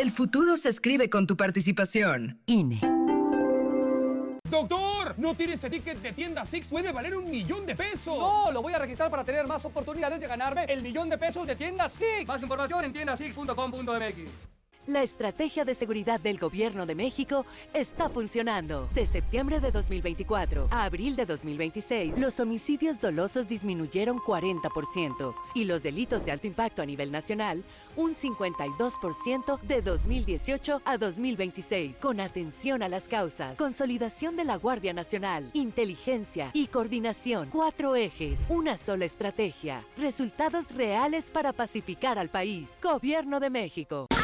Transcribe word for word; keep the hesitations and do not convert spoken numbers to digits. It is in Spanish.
El futuro se escribe con tu participación. I N E. ¡Doctor! ¿No tienes ese ticket de tienda Six? ¡Puede valer un millón de pesos! No, lo voy a registrar para tener más oportunidades de ganarme el millón de pesos de tienda Six. Más información en tienda six punto com punto m x. La estrategia de seguridad del Gobierno de México está funcionando. De septiembre de dos mil veinticuatro a abril de dos mil veintiséis, los homicidios dolosos disminuyeron cuarenta por ciento y los delitos de alto impacto a nivel nacional un cincuenta y dos por ciento de dos mil dieciocho a dos mil veintiséis. Con atención a las causas, consolidación de la Guardia Nacional, inteligencia y coordinación. Cuatro ejes, una sola estrategia. Resultados reales para pacificar al país. Gobierno de México.